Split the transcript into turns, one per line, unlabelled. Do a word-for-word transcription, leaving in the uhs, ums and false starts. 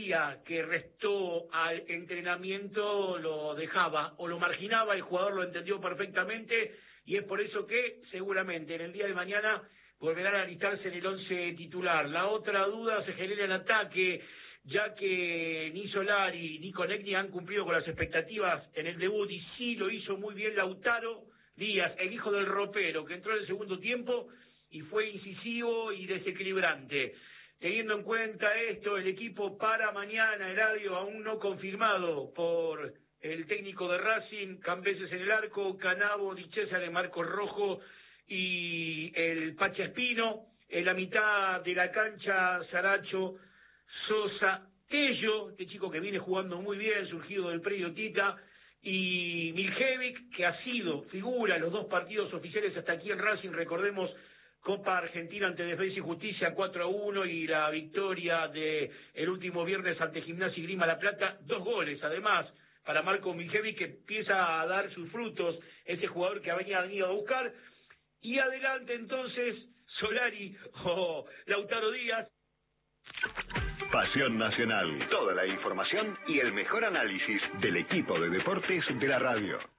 día que restó al entrenamiento lo dejaba o lo marginaba, el jugador lo entendió perfectamente y es por eso que seguramente en el día de mañana volverán a alistarse en el once titular. La otra duda se genera en ataque, ya que ni Solari ni Conegni han cumplido con las expectativas en el debut y sí lo hizo muy bien Lautaro Díaz, el hijo del ropero, que entró en el segundo tiempo y fue incisivo y desequilibrante. Teniendo en cuenta esto, el equipo para mañana, Eladio, aún no confirmado por el técnico de Racing, Cambeses en el arco, Canavo, Di Cesare, Marcos Rojo y el Pacha Espino. En la mitad de la cancha, Saracho, Sosa, Tello, este chico que viene jugando muy bien, surgido del predio Tita, y Miljevic, que ha sido figura en los dos partidos oficiales hasta aquí en Racing, recordemos, Copa Argentina ante Defensa y Justicia cuatro a uno y la victoria de el último viernes ante Gimnasia y Grima La Plata, dos goles además para Marco Miljevic, que empieza a dar sus frutos, ese jugador que había venido a buscar, y adelante entonces Solari o Lautaro Díaz.
Pasión Nacional, toda la información y el mejor análisis del equipo de deportes de la radio.